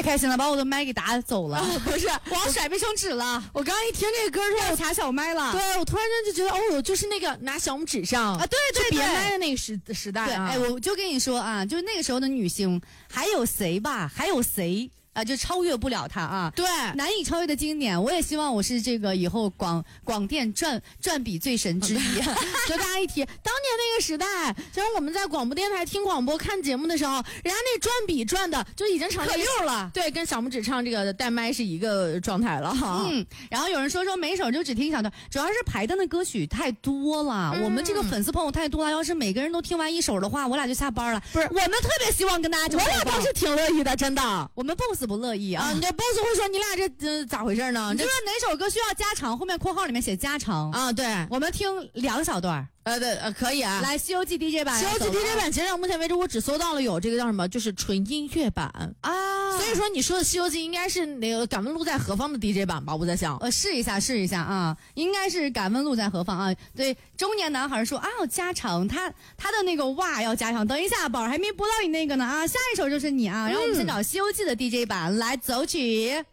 太开心了，把我的麦给打走了。 不是， 我要甩卫生纸了。 我刚一听这个歌之后， 我卡小麦了。 对，我突然间就觉得，哦，就是那个拿小拇指上啊，对对对， 别麦的那个时代啊。 哎，我就跟你说啊，就是那个时候的女星，还有谁吧？还有谁？就超越不了他啊， 对， 难以超越的经典。我也希望我是这个以后广电转笔最神之一。 就大家一提当年那个时代，就是我们在广播电台听广播看节目的时候，人家那转笔转的就已经成可溜了， 对，跟小拇指唱这个带麦是一个状态了哈。 然后有人说每首就只听一小段，主要是排单的歌曲太多了，我们这个粉丝朋友太多了，要是每个人都听完一首的话，我俩就下班了。 不是， 我们特别希望跟大家， 我俩倒是挺乐意的，真的。 我们 boss 不乐意啊， 你这 boss 会说你俩这咋回事呢？ 你说哪首歌需要加长，后面括号里面写加长啊？对， 我们听2小段。 对，可以啊。 来，《西游记》DJ 版， 《西游记》DJ 版，其实到目前为止我只搜到了有这个叫什么，就是纯音乐版啊。 所以说你说的《西游记》应该是那个敢问路在何方的 DJ 版吧？我在想， 试一下啊，应该是敢问路在何方啊。对，中年男孩说啊，要加长他的那个哇要加长。等一下，宝儿还没播到你那个呢啊，下一首就是你啊。然后我们先找《西游记》的 DJ 版来走起。